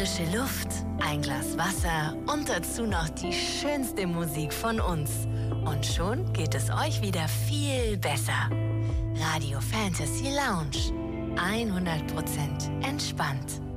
frische Luft, ein Glas Wasser und dazu noch die schönste Musik von uns. Und schon geht es euch wieder viel besser. Radio Fantasy Lounge. 100% entspannt.